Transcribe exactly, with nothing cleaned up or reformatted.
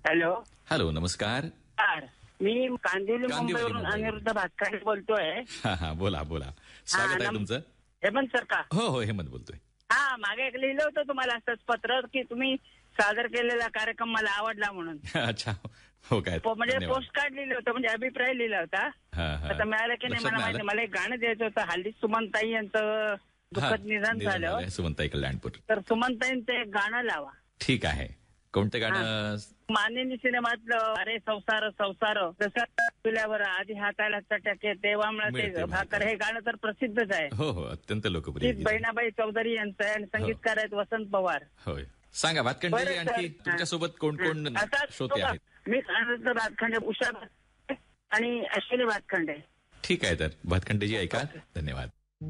Hello. Hello, नमस्कार. नमस्कार. मी कांदिवली कांदिवली, मुंबईवरून मुंबई. अनिरुद्ध भातखाडे बोलतोय. हा हा बोला बोला. स्वागत आहे नम- तुमचं. हेमंत सर का? हो हो, हेमंत बोलतोय. हा, मागे एक लिहिलं होतं तुम्हाला असंच पत्र की तुम्ही सादर केलेला कार्यक्रम मला आवडला म्हणून. अच्छा, हो काय, पो- म्हणजे धन्यवाद. पोस्ट कार्ड लिहिलं होतं, म्हणजे अभिप्राय लिहिला होता. हा, हा. आता मिळालं की नाही लक्षात मला नाही माहिती. आलं? मला एक गाणं द्यायचं होतं. हल्ली सुमनताई यांचं हा, दुःखद निधन झालं. झालंय, सुमनताई कल्याणपूर. तर सुमनताईंचं एक गाणं लावा. ठीक आहे. कोणतं गाणं? मानिनी सिनेमातलं अरे संसार संसार जसं तुल्यावर आधी हाताला चटके तेव्हा मिळते, मिळते भाकर, मिळते. हे गाणं तर प्रसिद्धच आहे. हो हो, अत्यंत लोकप्रिय गीत गीत आहे. बहिणाबाई चौधरी यांचं आहे आणि संगीतकार आहेत वसंत पवार. होय. सांगा भातखंडे, बरं, आणखी सर. तुमच्यासोबत कोण कोण आता श्रोते आहेत? मी आनंद भातखंडे, उषा भातखंडे आणि अश्विनी भातखंडे. ठीक आहे, तर भातखंडेजी ऐका. धन्यवाद.